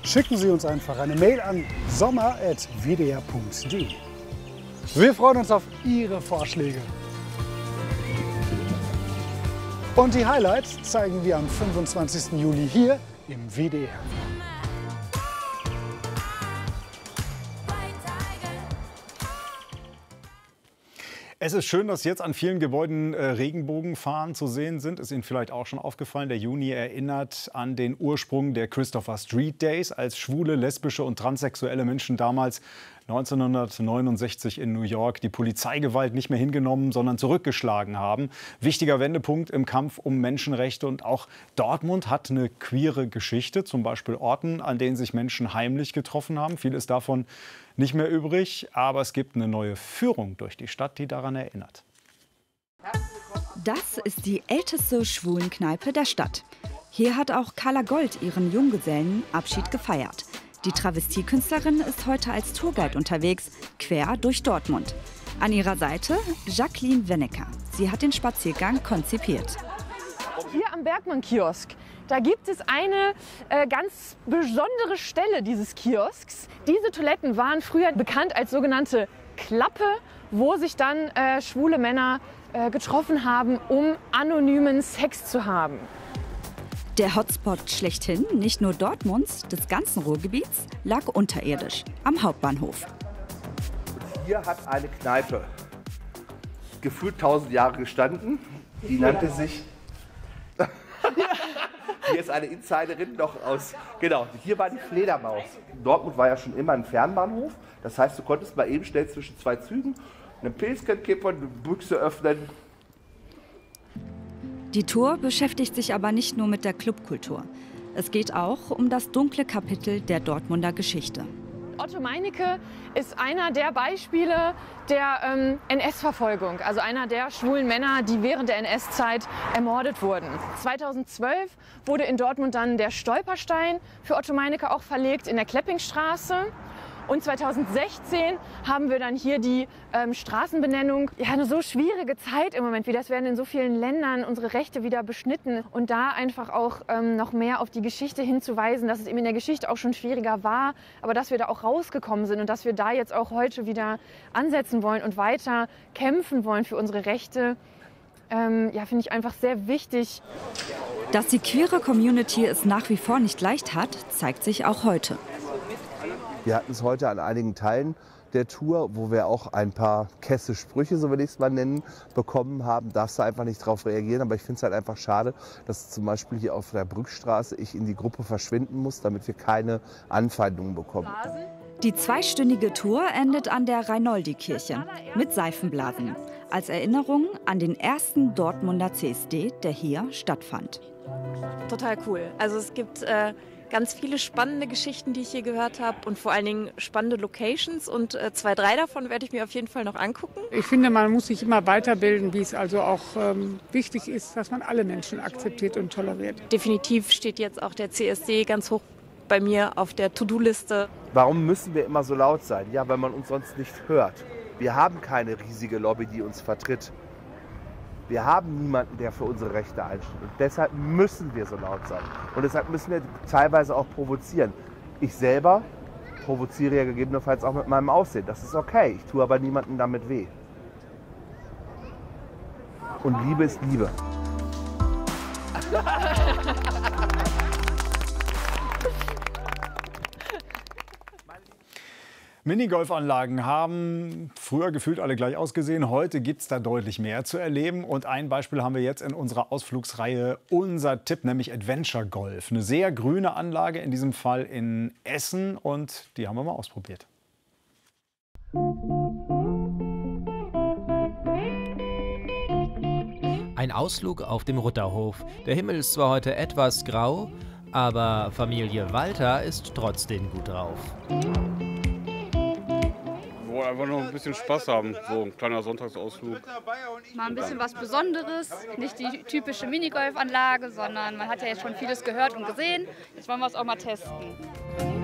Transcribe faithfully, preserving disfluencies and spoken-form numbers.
Schicken Sie uns einfach eine Mail an sommer at w d r punkt d e. Wir freuen uns auf Ihre Vorschläge. Und die Highlights zeigen wir am fünfundzwanzigsten Juli hier im W D R. Es ist schön, dass jetzt an vielen Gebäuden äh, Regenbogenfahnen zu sehen sind. Ist Ihnen vielleicht auch schon aufgefallen, der Juni erinnert an den Ursprung der Christopher Street Days, als schwule, lesbische und transsexuelle Menschen damals neunzehnhundertneunundsechzig in New York die Polizeigewalt nicht mehr hingenommen, sondern zurückgeschlagen haben. Wichtiger Wendepunkt im Kampf um Menschenrechte. Und auch Dortmund hat eine queere Geschichte, zum Beispiel Orten, an denen sich Menschen heimlich getroffen haben. Viel ist davon nicht mehr übrig, aber es gibt eine neue Führung durch die Stadt, die daran erinnert. Das ist die älteste Schwulenkneipe der Stadt. Hier hat auch Carla Gold ihren Junggesellenabschied gefeiert. Die Travestiekünstlerin ist heute als Tourguide unterwegs, quer durch Dortmund. An ihrer Seite Jacqueline Wennecker. Sie hat den Spaziergang konzipiert. Hier am Bergmann-Kiosk, da gibt es eine äh, ganz besondere Stelle dieses Kiosks. Diese Toiletten waren früher bekannt als sogenannte Klappe, wo sich dann äh, schwule Männer äh, getroffen haben, um anonymen Sex zu haben. Der Hotspot schlechthin, nicht nur Dortmunds, des ganzen Ruhrgebiets, lag unterirdisch am Hauptbahnhof. Und hier hat eine Kneipe gefühlt tausend Jahre gestanden. Die nannte sich... Hier ist eine Insiderin noch aus... Genau, hier war die Fledermaus. Dortmund war ja schon immer ein Fernbahnhof. Das heißt, du konntest mal eben schnell zwischen zwei Zügen einen Pilzchen kippen, eine Büchse öffnen. Die Tour beschäftigt sich aber nicht nur mit der Clubkultur. Es geht auch um das dunkle Kapitel der Dortmunder Geschichte. Otto Meinecke ist einer der Beispiele der ähm, N S-Verfolgung, also einer der schwulen Männer, die während der N S-Zeit ermordet wurden. zweitausendzwölf wurde in Dortmund dann der Stolperstein für Otto Meinecke auch verlegt in der Kleppingstraße. Und zweitausendsechzehn haben wir dann hier die ähm, Straßenbenennung. Ja, eine so schwierige Zeit im Moment wieder. Es werden in so vielen Ländern unsere Rechte wieder beschnitten. Und da einfach auch ähm, noch mehr auf die Geschichte hinzuweisen, dass es eben in der Geschichte auch schon schwieriger war, aber dass wir da auch rausgekommen sind und dass wir da jetzt auch heute wieder ansetzen wollen und weiter kämpfen wollen für unsere Rechte. Ähm, ja, finde ich einfach sehr wichtig. Dass die queere Community es nach wie vor nicht leicht hat, zeigt sich auch heute. Wir hatten es heute an einigen Teilen der Tour, wo wir auch ein paar kesse Sprüche, so will ich es mal nennen, bekommen haben. Darfst du einfach nicht darauf reagieren. Aber ich finde es halt einfach schade, dass zum Beispiel hier auf der Brückstraße ich in die Gruppe verschwinden muss, damit wir keine Anfeindungen bekommen. Die zweistündige Tour endet an der Reinoldi-Kirche mit Seifenblasen. Als Erinnerung an den ersten Dortmunder C S D, der hier stattfand. Total cool. Also es gibt... Äh ganz viele spannende Geschichten, die ich hier gehört habe und vor allen Dingen spannende Locations und äh, zwei, drei davon werde ich mir auf jeden Fall noch angucken. Ich finde, man muss sich immer weiterbilden, wie es also auch ähm, wichtig ist, dass man alle Menschen akzeptiert und toleriert. Definitiv steht jetzt auch der C S D ganz hoch bei mir auf der To-Do-Liste. Warum müssen wir immer so laut sein? Ja, weil man uns sonst nicht hört. Wir haben keine riesige Lobby, die uns vertritt. Wir haben niemanden, der für unsere Rechte einsteht. Und deshalb müssen wir so laut sein. Und deshalb müssen wir teilweise auch provozieren. Ich selber provoziere ja gegebenenfalls auch mit meinem Aussehen. Das ist okay. Ich tue aber niemandem damit weh. Und Liebe ist Liebe. Minigolfanlagen haben früher gefühlt alle gleich ausgesehen. Heute gibt es da deutlich mehr zu erleben. Und ein Beispiel haben wir jetzt in unserer Ausflugsreihe Unser Tipp, nämlich Adventure Golf. Eine sehr grüne Anlage, in diesem Fall in Essen. Und die haben wir mal ausprobiert. Ein Ausflug auf dem Rutterhof. Der Himmel ist zwar heute etwas grau, aber Familie Walter ist trotzdem gut drauf. Wir wollen einfach noch ein bisschen Spaß haben, so ein kleiner Sonntagsausflug. Mal ein bisschen was Besonderes, nicht die typische Minigolfanlage, sondern man hat ja jetzt schon vieles gehört und gesehen. Jetzt wollen wir es auch mal testen.